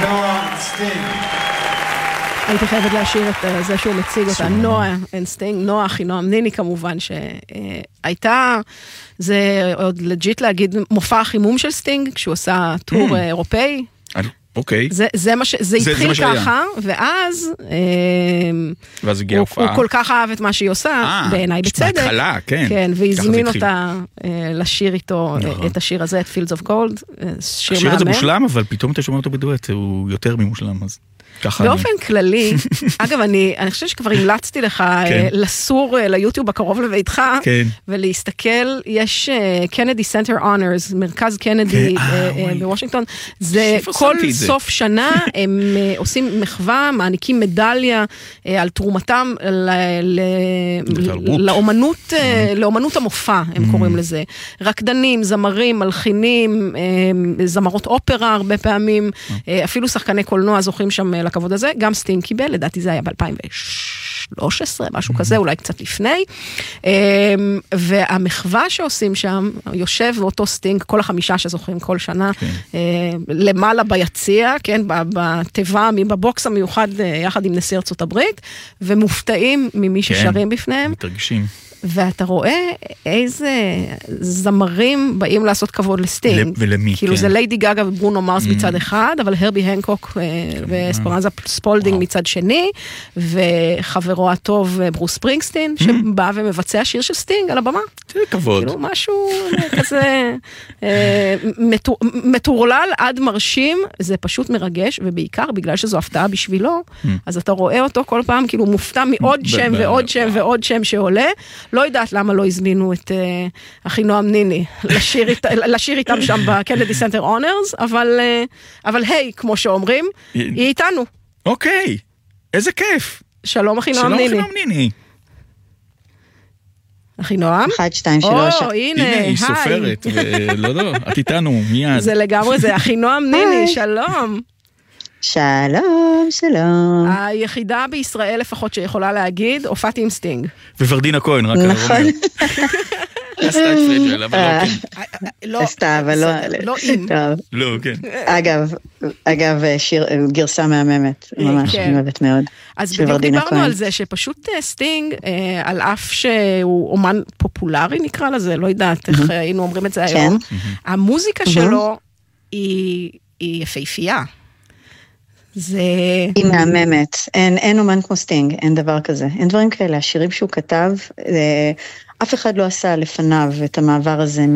נועה סטינג. הייתי חייבת להשאיר את זה שהוא מציג אותה, נועה סטינג, נועה אחינועם ניני כמובן, שהייתה, זה עוד לג'יט להגיד, מופע החימום של סטינג, כשהוא עשה טור אירופאי. אוקיי. זה התחיל ככה, ואז הוא כל כך אהב את מה שהיא עושה, בעיניי בצדק. בהתחלה, כן. כן, והזמין אותה לשיר איתו את השיר הזה, את Fields of Gold, שיר השיר הזה מהמם. מושלם, אבל פתאום אתה שומע אותו בדואט, הוא יותר ממושלם, אז ככה. באופן כללי, אגב, אני חושבת שכבר המלצתי לך לסור ליוטיוב הקרוב לביתך, ולהסתכל, יש קנדי סנטר אונרס, מרכז קנדי בוושינגטון, זה כל סוף שנה, הם עושים מחווה, מעניקים מדליה על תרומתם לאומנות המופע, הם קוראים לזה. רקדנים, זמרים, מלחינים, זמרות אופרה הרבה פעמים, אפילו שחקני קולנוע זוכים שם לכבוד הזה, גם סטינג קיבל, לדעתי זה היה ב-2013, משהו כזה, אולי קצת לפני, והמחווה שעושים שם, יושב ואותו סטינג, כל 5 שזוכים כל שנה, למעלה ביציע, כן, בטבע, בבוקס המיוחד, יחד עם נשיא ארצות הברית, ומופתעים ממי ששרים בפניהם. מתרגשים. ואתה רואה איזה זמרים באים לעשות כבוד לסטינג. ולמי, כאילו זה ליידי גאגה וברונו מרס מצד אחד, אבל הרבי הנקוק ואספרנזה ספולדינג מצד שני, וחברו הטוב ברוס ספרינגסטין, שבא ומבצע שיר של סטינג על הבמה. זה כבוד. כאילו משהו כזה מטורלל עד מרשים, זה פשוט מרגש, ובעיקר בגלל שזו הפתעה בשבילו, אז אתה רואה אותו כל פעם כאילו מופתע מעוד שם ועוד שם ועוד שם שעולה, לא יודעת למה לא הזמינו את אחינועם ניני לשיר איתם שם בקנדי סנטר אונרס, אבל היי, כמו שאומרים, היא איתנו. אוקיי, איזה כיף. שלום אחינועם ניני. שלום אחינועם ניני. אחינועם? 1, 2, 3. הנה, היא סופרת, לא, את איתנו, מיד. זה לגמרי זה, אחינועם ניני, שלום. שלום, שלום. היחידה בישראל לפחות שיכולה להגיד, הופעתי עם סטינג. וורדינה כהן, רק נכון. עשתה את פריג'ל, אבל לא כן. עשתה, אבל לא עם. לא, כן. אגב, גרסה מהממת, ממש אוהבת מאוד. אז בדיוק דיברנו על זה, שפשוט סטינג, על אף שהוא אומן פופולרי נקרא לזה, לא יודעת איך היינו אומרים את זה היום, המוזיקה שלו היא יפהפייה. היא מהממת, אין אומן כמו סטינג, אין דבר כזה, אין דברים כאלה, השירים שהוא כתב, אף אחד לא עשה לפניו את המעבר הזה